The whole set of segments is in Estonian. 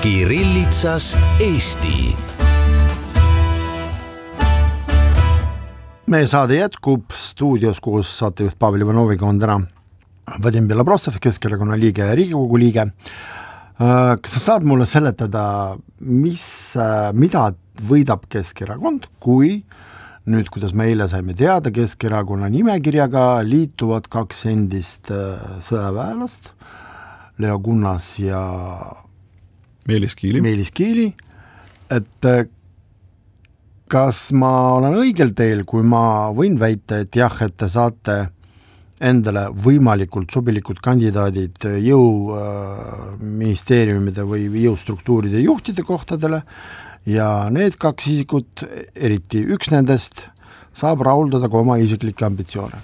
Kirillitsas Eesti. Meie saade jätkub stuudios, kus saatejuht Pavel Ivanoviga on täna Vadim Belobrovtsev, Keskerakonna liige ja Riigikogu liige. Kas sa saad mulle seletada, mida võidab Keskerakond, kui nüüd, kuidas me eile saime teada, Keskerakonna nimekirjaga liituvad 2 endist sõjaväelast, Leo Kunnas ja Meelis Kiili, et kas ma olen õigel teel, kui ma võin väita, et jah, et te saate endale võimalikult sobilikud kandidaadid jõuministeeriumide või jõustruktuuride juhtide kohtadele ja need 2 isikut, eriti üks nendest, saab rahuldada ka oma isiklikke ambitsioone?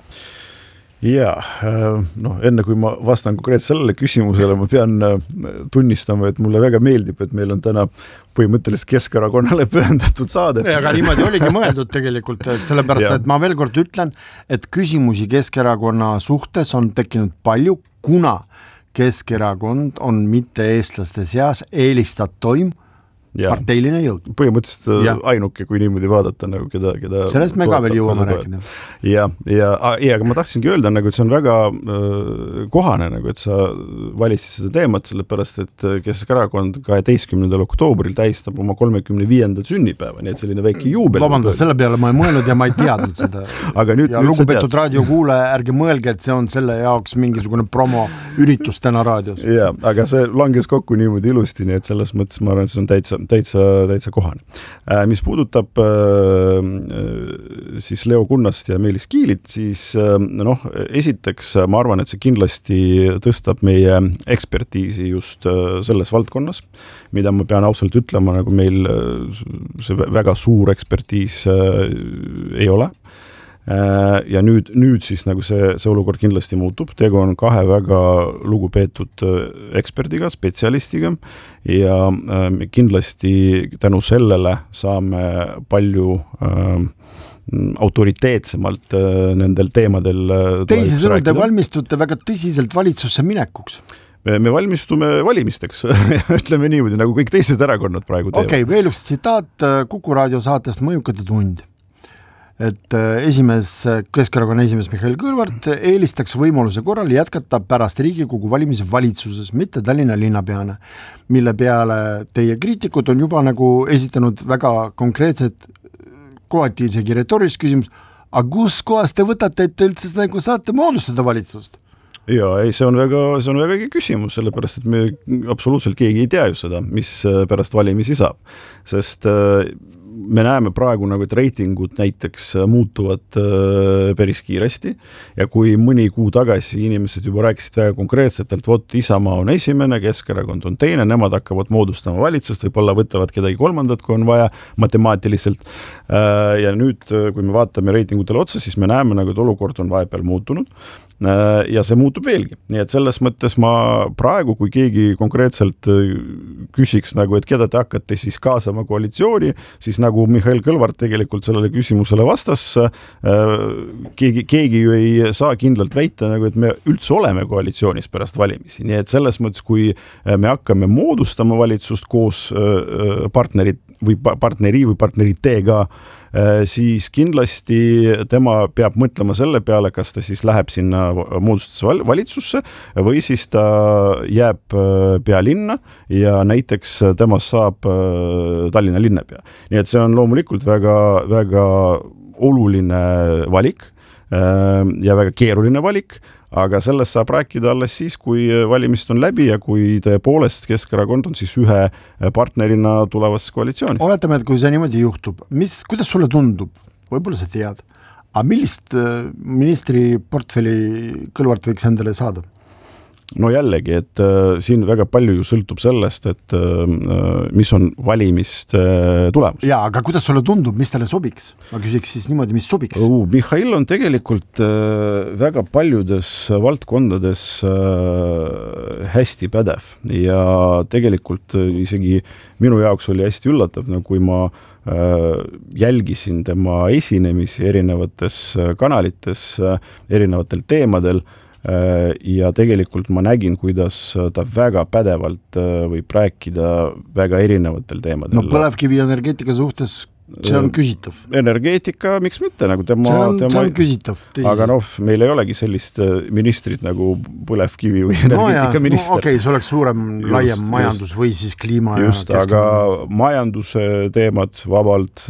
Enne kui ma vastan konkreetselt sellele küsimusele, ma pean tunnistama, et mulle väga meeldib, et meil on täna põhimõtteliselt Keskerakonnale pühendatud saade. Aga niimoodi oligi mõeldud tegelikult, et sellepärast, et ma veel kord ütlen, et küsimusi Keskerakonna suhtes on tekkinud palju, kuna Keskerakond on mitte eestlaste seas eelistatoim parteiline jõud. Põhimõtteliselt ainuke, kui niimoodi vaadata, nagu keda sellest me ka veel jõuame rääkida. Aga ma tahtsingi öelda, et see on väga kohane, et sa valisid seda teemat, sellepärast, et Keskerakond 12. oktoobril tähistab oma 35. sünnipäeva, nii et selline väike juubel. Vabandust, selle peale ma ei mõelnud ja ma ei teadnud seda. Ja lugupeetud raadiokuulaja, ärge mõelge, et see on selle jaoks mingisugune promoüritus täna raadios. Aga see langes kokku niimoodi ilusti, nii et selles mõttes ma arvan, et see on täitsa kohane. Mis puudutab siis Leo Kunnast ja Meelis Kiilit, siis esiteks ma arvan, et see kindlasti tõstab meie ekspertiisi just selles valdkonnas, mida ma pean ausalt ütlema, nagu meil see väga suur ekspertiis ei ole. Ja nüüd siis nagu see olukord kindlasti muutub, tegu on 2 väga lugupeetud eksperdiga, spetsialistiga ja kindlasti tänu sellele saame palju autoriteetsemalt nendel teemadel teisi sõnul te valmistute väga tõsiselt valitsusse minekuks. Me valmistume valimisteks, ütleme niimoodi, nagu kõik teised erakonnad praegu teevad. Okei, veel üks tsitaat Kuku raadio saatest Mõjukate tund. Et Keskerakonna esimees Mihhail Kõlvart eelistaks võimaluse korral jätkata pärast Riigikogu valimise valitsuses, mitte Tallinna linnapeana, mille peale teie kriitikud on juba nagu esitanud väga konkreetset kohati isegi retoorilist küsimus, aga kus kohas te võtate, et te üldse nagu saate moodustada valitsust? See on väga küsimus, sellepärast, et me absoluutselt keegi ei tea ju seda, mis pärast valimisi saab, sest me näeme praegu, et reitingud näiteks muutuvad päris kiiresti ja kui mõni kuu tagasi inimesed juba rääkisid väga konkreetselt, et Isamaa on esimene, Keskerakond on teine, nemad hakkavad moodustama valitsust, võib-olla võtavad kedagi 3, kui on vaja matemaatiliselt. Ja nüüd, kui me vaatame reitingutele otsa, siis me näeme, et olukord on vahepeal muutunud ja see muutub veelgi. Nii et selles mõttes ma praegu, kui keegi konkreetselt küsiks, et keda te hakkate siis kaasama koalitsiooni, siis nagu Mihhail Kõlvart tegelikult sellele küsimusele vastas, keegi ju ei saa kindlalt väita, et me üldse oleme koalitsioonis pärast valimisi. Nii et selles mõttes, kui me hakkame moodustama valitsust koos partneri või partneriteega, siis kindlasti tema peab mõtlema selle peale, kas ta siis läheb sinna moodustuse valitsusse või siis ta jääb pealinna ja näiteks temast saab Tallinna linnapea. Nii et see on loomulikult väga oluline valik ja väga keeruline valik, aga sellest saab rääkida alles siis, kui valimised on läbi ja kui tõepoolest Keskerakond on siis ühe partnerina tulevas koalitsioonis. Oletame, et kui see niimoodi juhtub, kuidas sulle tundub? Võib-olla sa tead. Aga millist ministri portfelli Kõlvart võiks endale saada? No jällegi, et siin väga palju ju sõltub sellest, et mis on valimiste tulemus. Aga kuidas sulle tundub, mis talle sobiks? Ma küsiks siis niimoodi, mis sobiks? Mihhail on tegelikult väga paljudes valdkondades hästi pädev ja tegelikult isegi minu jaoks oli hästi üllatav, kui ma jälgisin tema esinemisi erinevates kanalites, erinevatel teemadel, ja tegelikult ma nägin, kuidas ta väga pädevalt võib rääkida väga erinevatel teemadel. No põlevkivi energeetika suhtes see on küsitav. Energeetika, miks mitte? Nagu see on küsitav. Aga meil ei olegi sellist ministrit nagu põlevkivi või energeetika minister. Okei, see oleks laiem majandus või siis kliima. Just, aga majanduse teemad vabalt,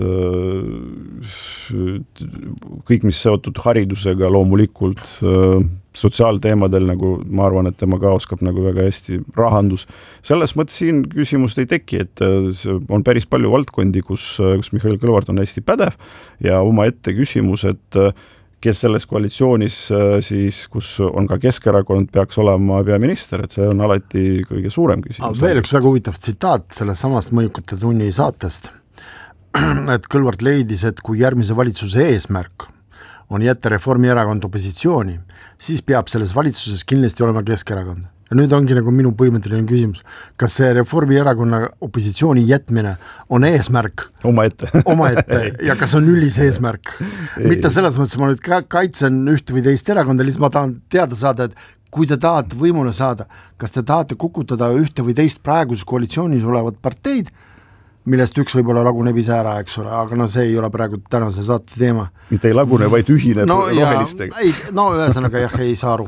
kõik, mis seotud haridusega loomulikult, sotsiaalteemadel, nagu ma arvan, et tema ka oskab nagu väga hästi rahandus. Selles mõttes siin küsimust ei teki, et on päris palju valdkondi, kus Mihhail Kõlvart on hästi pädev ja oma ette küsimus, et kes selles koalitsioonis siis, kus on ka Keskerakond, peaks olema peaminister, et see on alati kõige suurem küsimus. Veel üks väga huvitav tsitaat sellest samast Mõjukate tunni saatest, et Kõlvart leidis, et kui järgmise valitsuse eesmärk on jätta Reformierakond opositsiooni, siis peab selles valitsuses kindlasti olema Keskerakond. Ja nüüd ongi nagu minu põhimõtteline küsimus, kas see Reformierakonna opositsiooni jätmine on eesmärk omaette ja kas on üldise eesmärk? Mitte selles mõttes, ma nüüd kaitsen ühte või teist erakonda, lihtsalt ma tahan teada saada, et kui te tahate võimule saada, kas te tahate kukutada ühte või teist praeguses koalitsioonis olevat parteid, millest üks võib-olla laguneb ise ära, eks ole, aga see ei ole praegu tänase saate teema. Mitte ei lagune, vaid ühine rohelistega. Ühesõnaga jah, ei saa aru.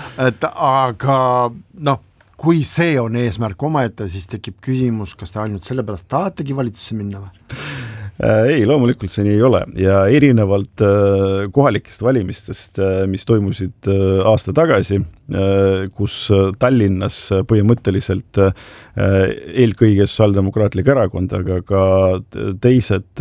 Aga kui see on eesmärk omaette, siis tekib küsimus, kas te ainult sellepärast tahategi valitsusse minna või? Ei, loomulikult see nii ei ole ja erinevalt kohalikest valimistest, mis toimusid aasta tagasi, kus Tallinnas põhimõtteliselt eelkõige Sotsiaaldemokraatlik erakond, aga ka teised,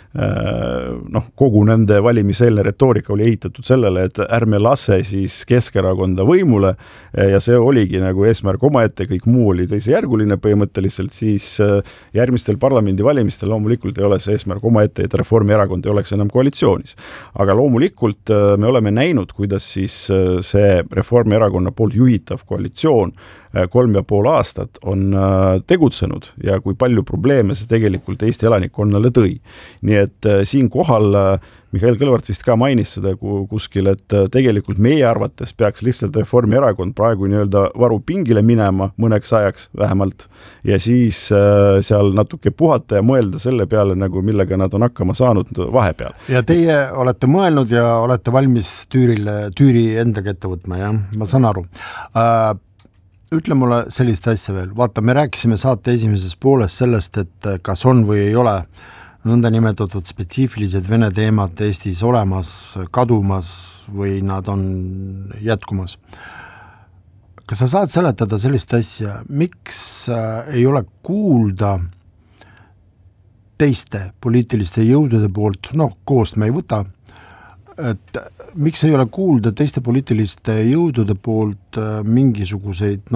kogu nende valimiseelne retoorika oli ehitatud sellele, et ärme lase siis Keskerakonda võimule ja see oligi nagu eesmärk omaette, kõik muu oli teisejärguline põhimõtteliselt, siis järgmistel parlamendivalimistel loomulikult ei ole see eesmärk omaette, et Reformierakond ei oleks enam koalitsioonis. Aga loomulikult me oleme näinud, kuidas siis see Reformierakonna poolt juhitav koalitsioon 3,5 aastat on tegutsenud ja kui palju probleeme see tegelikult Eesti elanikkonnale tõi. Nii et siin kohal Mihhail Kõlvart vist ka mainis seda kuskil, et tegelikult meie arvates peaks lihtsalt Reformierakond praegu nii-öelda varupingile minema mõneks ajaks vähemalt ja siis seal natuke puhata ja mõelda selle peale, nagu millega nad on hakkama saanud vahepeal. Ja teie olete mõelnud ja olete valmis tüüri endaga ette võtma, jah? Ma saan aru. Ütle mulle sellist asja veel. Vaata, me rääkisime saate esimeses pooles sellest, et kas on või ei ole nõnda nimetatud spetsiifilised vene teemad Eestis olemas, kadumas või nad on jätkumas. Kas sa saad seletada sellist asja, miks ei ole kuulda teiste poliitiliste jõudude poolt, koost me ei võta, et miks ei ole kuulda teiste poliitiliste jõudude poolt mingisuguseid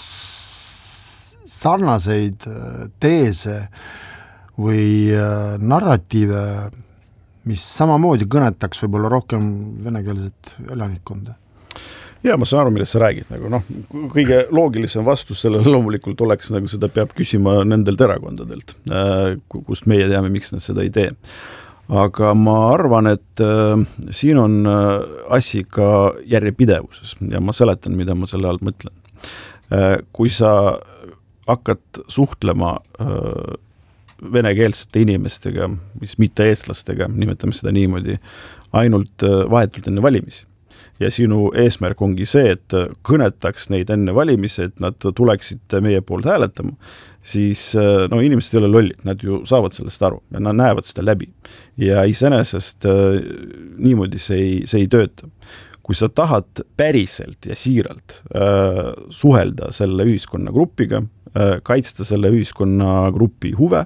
sarnaseid teese või narratiive, mis samamoodi kõnetaks võib-olla rohkem venekeelset elanikkonda? Ja ma saan aru, millest sa räägid. Kõige loogilisem vastus sellele loomulikult oleks, nagu seda peab küsima nendelt erakondadelt, kust meie teame, miks nad seda ei tee. Aga ma arvan, et siin on asi ka järjepidevuses ja ma seletan, mida ma selle all mõtlen. Kui sa hakkad suhtlema venekeelsete inimestega, mis mitte eestlastega, nimetame seda niimoodi, ainult vahetult enne valimisi. Ja sinu eesmärk ongi see, et kõnetaks neid enne valimisi, et nad tuleksid meie poolt hääletama, siis inimesed ei ole lollid, nad ju saavad sellest aru ja nad näevad seda läbi. Ja iseenesest niimoodi see ei tööta. Kui sa tahad päriselt ja siiralt suhelda selle ühiskonnagrupiga, kaitsta selle ühiskonnagrupi huve,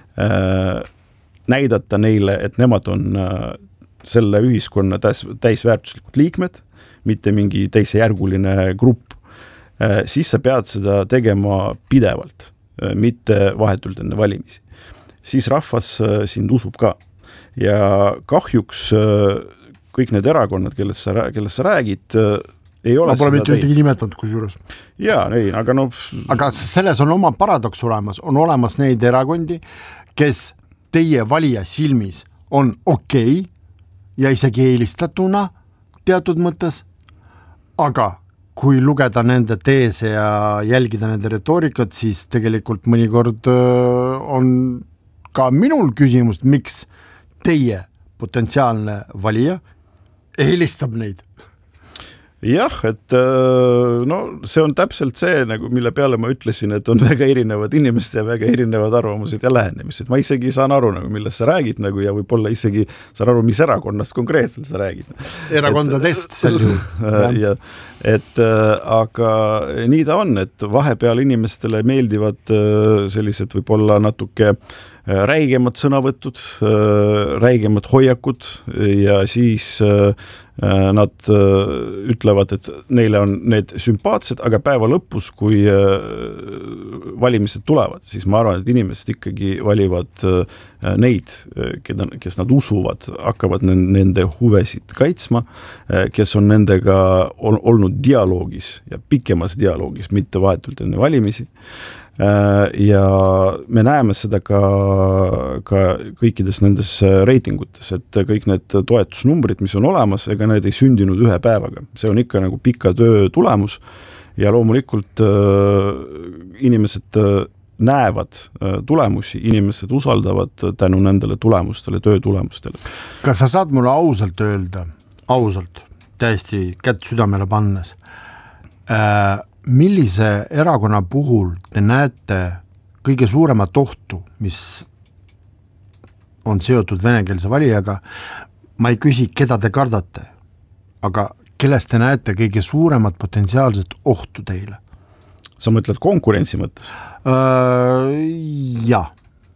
näidata neile, et nemad on selle ühiskonna täisväärtuslikud liikmed, mitte mingi teisejärguline grupp, siis sa pead seda tegema pidevalt, mitte vahetult enne valimisi. Siis rahvas sind usub ka. Ja kahjuks kõik need erakonnad, kellest sa räägid, ei ole ma pole mitte ühtegi nimetanud kusjuures. Jaa, ei, aga Aga selles on oma paradoks olemas. On olemas neid erakondi, kes teie valija silmis on okei ja isegi eelistatuna teatud mõttes, aga kui lugeda nende teese ja jälgida nende retoorikat, siis tegelikult mõnikord on ka minul küsimus, miks teie potentsiaalne valija eelistab neid. Jah, et no see on täpselt see, nagu mille peale ma ütlesin, et on väga erinevad inimesed ja väga erinevad arvamused ja lähenemised. Ma isegi saan aru, nagu, millest sa räägid nagu, ja võib-olla isegi saan aru, mis erakonnast konkreetselt sa räägid. Erakondadest sel juhul. Aga nii ta on, et vahepeal inimestele meeldivad sellised võib-olla natuke räigemad sõnavõtud, räigemad hoiakud ja siis nad ütlevad, et neile on need sümpaatsed, aga päeva lõpus, kui valimised tulevad, siis ma arvan, et inimesed ikkagi valivad neid, kes nad usuvad, hakkavad nende huvesid kaitsma, kes on nendega olnud dialoogis ja pikemas dialoogis, mitte vahetult enne valimisi. Ja me näeme seda ka kõikides nendes reitingutes, et kõik need toetusnumbrid, mis on olemas, ega need ei sündinud ühe päevaga. See on ikka nagu pika töö tulemus ja loomulikult inimesed näevad tulemusi, inimesed usaldavad tänu nendele tulemustele, töö tulemustele. Kas sa saad mulle ausalt öelda, täiesti kätt südamele pannes, millise erakonna puhul te näete kõige suuremat ohtu, mis on seotud venekeelse valijaga? Ma ei küsi, keda te kardate, aga kellest te näete kõige suuremat potentsiaalset ohtu teile? Sa mõtled konkurentsi mõttes? Jah.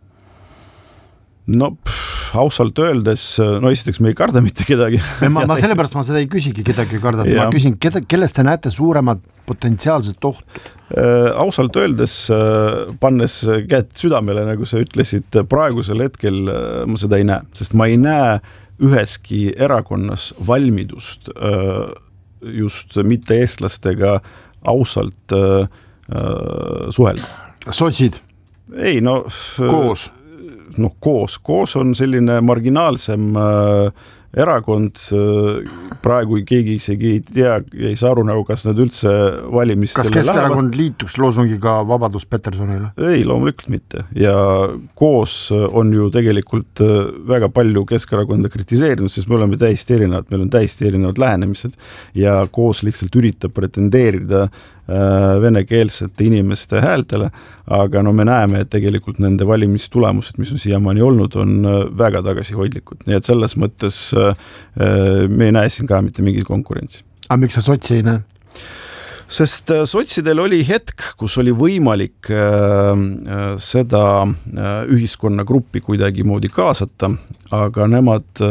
No ausalt öeldes, no esiteks me ei karda mitte kedagi. Ma sellepärast ma seda ei küsigi kedagi kardata, ma küsin, kellest te näete suuremat potentsiaalset ohtu? Ausalt öeldes, pannes kätt südamele, nagu sa ütlesid, praegusel hetkel ma seda ei näe, sest ma ei näe üheski erakonnas valmidust just mitte eestlastega ausalt suhelda. Sotsid? Ei, no koos? Koos on selline marginaalsem erakond, praegu keegi isegi ei tea, ei saa aru, nagu kas nad üldse valimistele Kas Keskerakond liituks loosungiga Vabadus Petersonile? Ei, loomulikult mitte. Ja koos on ju tegelikult väga palju Keskerakonda kritiseerinud, sest me oleme täiesti erinevad, meil on täiesti erinevad lähenemised ja koos lihtsalt üritab pretendeerida venekeelsete inimeste häältele, aga no me näeme, et tegelikult nende valimistulemused, mis on siiamaani olnud, on väga tagasihoidlikud. Nii et selles mõttes me ei näe siin ka mitte mingit konkurentsi. Aga miks sa sotsi ei näe? Sest sotsidel oli hetk, kus oli võimalik seda ühiskonnagruppi kuidagi moodi kaasata, aga nemad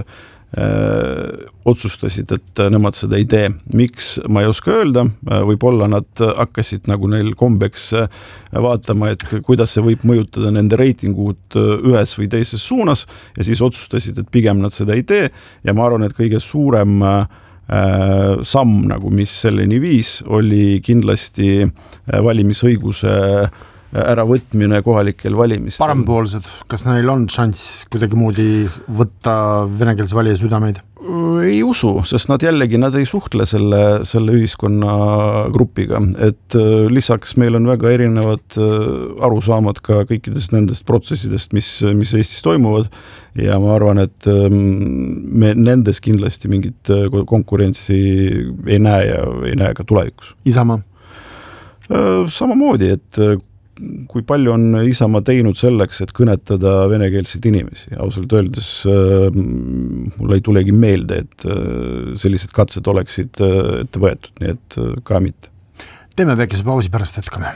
otsustasid, et nemad seda ei tee. Miks, ma ei oska öelda, võib-olla nad hakkasid nagu neil kombeks vaatama, et kuidas see võib mõjutada nende reitingut ühes või teises suunas ja siis otsustasid, et pigem nad seda ei tee ja ma arvan, et kõige suurem samm, nagu mis selleni viis, oli kindlasti valimisõiguse äravõtmine kohalikel valimistel. Parempoolsed, kas neil on šanss kuidagi moodi võtta venekeelse valija südameid? Ei usu, sest nad ei suhtle selle ühiskonnagrupiga, et lisaks meil on väga erinevad arusaamad ka kõikidest nendest protsessidest, mis Eestis toimuvad ja ma arvan, et me nendes kindlasti mingit konkurentsi ei näe ja ei näe ka tulevikus. Isamaa? Samamoodi, et kui palju on Isamaa teinud selleks, et kõnetada venekeelseid inimesi. Ausalt öeldes mul ei tulegi meelde, et sellised katsed oleksid ette võetud, nii et ka mitte. Teeme väikese pausi, pärast jätkame.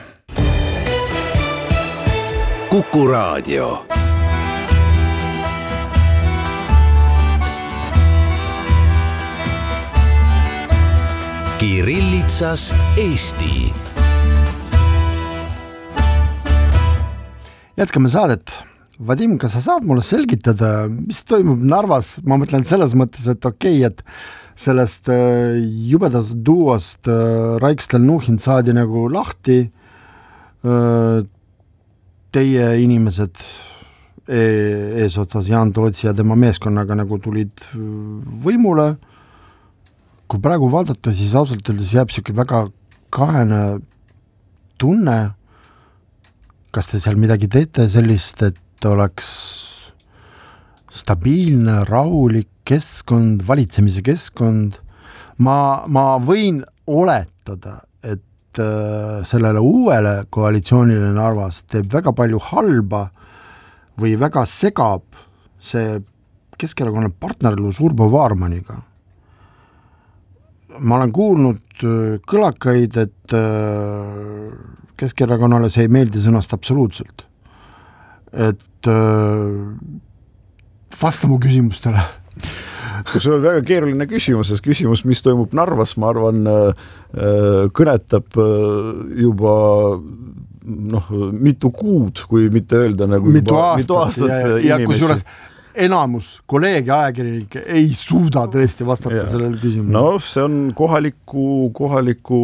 Kuku Raadio. Kirillitsas Eesti. Jätkame saadet. Vadim, kas sa saad mulle selgitada, mis toimub Narvas? Ma mõtlen selles mõttes, et okei, et sellest jubedast duost Raik Stalnuhhin saadi nagu lahti. Teie inimesed eesotsas Jaan Tootsi ja tema meeskonnaga nagu tulid võimule. kui praegu vaadata, siis ausalt öeldes jääb siuke väga kahene tunne, kas te seal midagi teete sellist, et oleks stabiilne, rahulik keskkond, valitsemise keskkond. Ma võin oletada, et sellele uuele koalitsioonile Narvas teeb väga palju halba või väga segab see Keskerakonna partnerlus Urbo Vaarmaniga. Ma olen kuulnud kõlakaid, et Keskerakonnale see ei meeldi sõnast absoluutselt. Et vasta mu küsimustele. Kui sul on väga keeruline küsimus, sest küsimus, mis toimub Narvas, ma arvan, kõnetab juba mitu kuud, kui mitte öelda nagu mitu aastat ja inimesi. Kusjuures enamus kolleeg ja ajakirjanikke ei suuda tõesti vastata sellele küsimusele. No see on kohaliku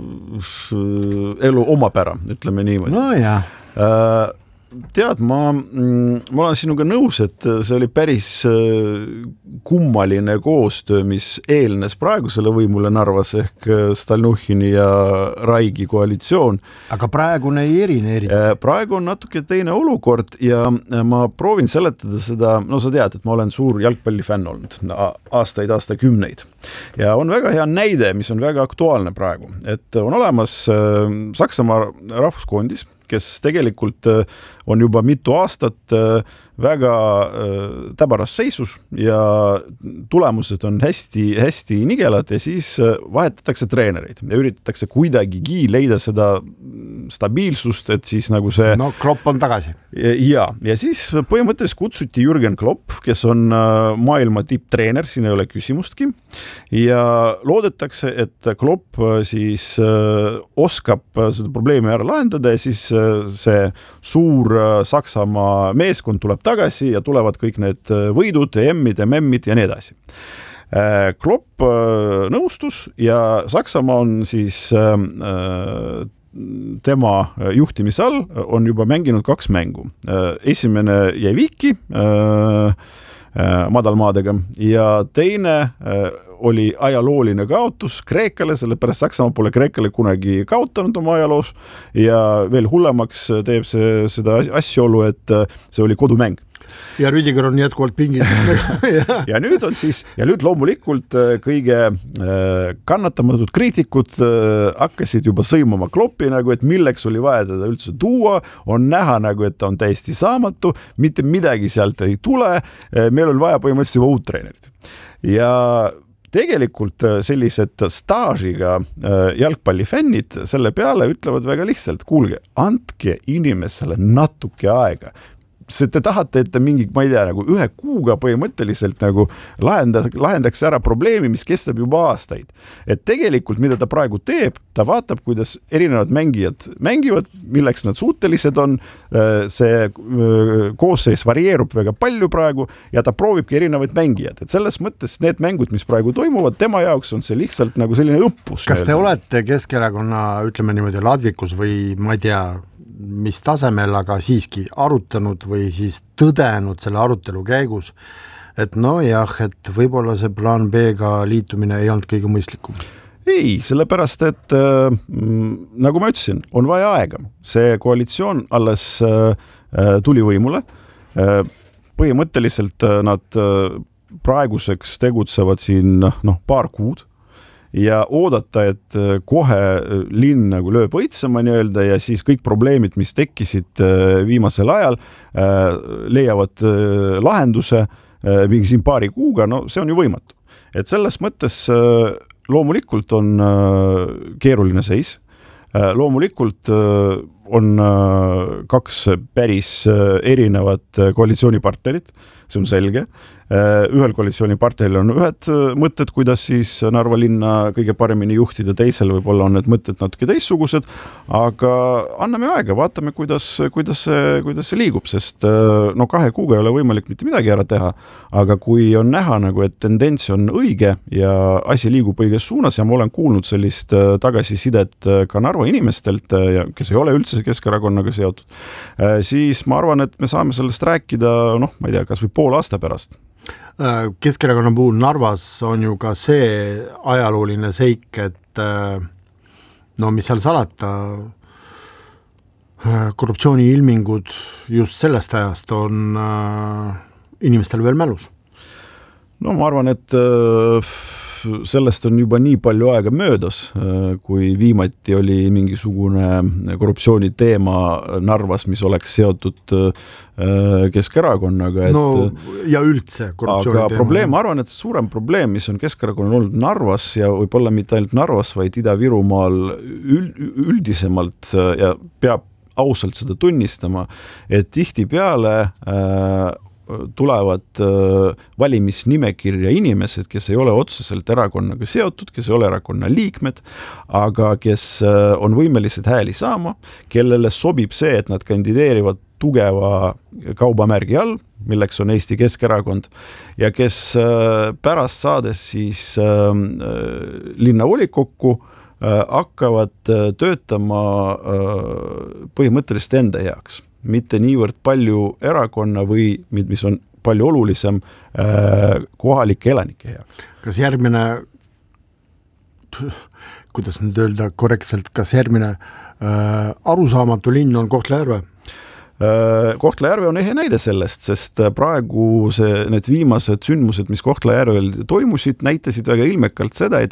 elu omapära, ütleme niimoodi. No jah. Tead, ma olen sinuga nõus, et see oli päris kummaline koostöö, mis eelnes praegusele võimule Narvas ehk Stalnuhhini ja Raigi koalitsioon. Aga praegune ei erine. Praegu on natuke teine olukord ja ma proovin seletada seda, no sa tead, et ma olen suur jalgpallifänn olnud aastakümneid. Ja on väga hea näide, mis on väga aktuaalne praegu, et on olemas Saksamaa rahvuskoondis, kes tegelikult on juba mitu aastat väga täbaras seisus ja tulemused on hästi nigelad ja siis vahetatakse treenereid ja üritatakse kuidagigi leida seda stabiilsust, et siis nagu see... No Klopp on tagasi. Ja siis põhimõtteliselt kutsuti Jürgen Klopp, kes on maailma tipptreener, siin ei ole küsimustki, ja loodetakse, et Klopp siis oskab seda probleemi ära lahendada ja siis see suur Saksamaa meeskond tuleb tagasi ja tulevad kõik need võidud, EM-id, MM-id ja nii edasi. Klopp nõustus ja Saksamaa on siis tema juhtimise all on juba mänginud 2 mängu. Esimene jäi viiki madalmaadega ja teine oli ajalooline kaotus Kreekale, sellepärast Saksamaa pole Kreekale kunagi kaotanud oma ajaloos ja veel hullemaks teeb seda asjaolu, et see oli kodumäng. Ja Rüdiger on jätkuvalt pingil. ja nüüd loomulikult kõige kannatamatud kriitikud hakkasid juba sõimama Kloppi, nagu, et milleks oli vaja teda üldse tuua, on näha, nagu, et ta on täiesti saamatu, mitte midagi sealt ei tule, meil on vaja põhimõtteliselt juba uut treenerit. Ja tegelikult sellised staažiga jalgpallifännid selle peale ütlevad väga lihtsalt, kuulge, andke inimesele natuke aega. Te tahate, et ta mingi, ma ei tea, nagu 1 kuuga põhimõtteliselt nagu lahendaks ära probleemi, mis kestab juba aastaid. Et tegelikult, mida ta praegu teeb, ta vaatab, kuidas erinevad mängijad mängivad, milleks nad suutelised on, see koosseis varieerub väga palju praegu ja ta proovibki erinevaid mängijad. Et selles mõttes need mängud, mis praegu toimuvad, tema jaoks on see lihtsalt nagu selline õppus. Kas te olete Keskerakonna, ütleme niimoodi, ladvikus või ma ei tea, mis tasemel, aga siiski arutanud või siis tõdenud selle arutelu käigus, et nojah, et võib-olla see plaan B-ga liitumine ei olnud kõige mõistlikum? Ei, sellepärast, et nagu ma ütlesin, on vaja aega. See koalitsioon alles tuli võimule. Põhimõtteliselt nad praeguseks tegutsevad siin paar kuud ja oodata, et kohe linn nagu lööb õitsema nii-öelda ja siis kõik probleemid, mis tekkisid viimasel ajal, leiavad lahenduse mingi siin paari kuuga, no see on ju võimatu. Et selles mõttes loomulikult on keeruline seis, loomulikult on 2 päris erinevat koalitsioonipartnerit, see on selge. Ühel koalitsiooniparteil on ühed mõtted, kuidas siis Narva linna kõige paremini juhtida, teisel võib-olla on need mõtted natuke teissugused, aga anname aega, vaatame, kuidas see liigub, sest 2 kuuga ei ole võimalik mitte midagi ära teha, aga kui on näha, nagu, et tendents on õige ja asi liigub õiges suunas ja ma olen kuulnud sellist tagasisidet ka Narva inimestelt, kes ei ole üldse üldse Keskerakonnaga seotud, siis ma arvan, et me saame sellest rääkida, ma ei tea, kas või pool aasta pärast. Keskerakonna puhul Narvas on ju ka see ajalooline seik, et mis seal salata, korruptsiooniilmingud just sellest ajast on inimestel veel mälus. Ma arvan, et sellest on juba nii palju aega möödas, kui viimati oli mingisugune korruptsiooni teema Narvas, mis oleks seotud Keskerakonnaga. Ja üldse korruptsiooni teema. Aga probleem, ma arvan, et suurem probleem, mis on Keskerakonnal olnud Narvas ja võib-olla mitte ainult Narvas, vaid Ida-Virumaal üldisemalt ja peab ausalt seda tunnistama, et tihtipeale tulevad valimisnimekirja inimesed, kes ei ole otseselt erakonnaga seotud, kes ei ole erakonna liikmed, aga kes on võimelised hääli saama, kellele sobib see, et nad kandideerivad tugeva kaubamärgi all, milleks on Eesti Keskerakond, ja kes pärast saades siis linnavolikokku hakkavad töötama põhimõtteliselt enda heaks. Mitte niivõrd palju erakonna või mis on palju olulisem kohalike elanike heaks. Kas järgmine, kuidas nüüd öelda korrektselt, kas järgmine arusaamatu linn on Kohtla-Järve? Kohtla-Järve on ehe näide sellest, sest praegu need viimased sündmused, mis Kohtla-Järvel toimusid, näitasid väga ilmekalt seda, et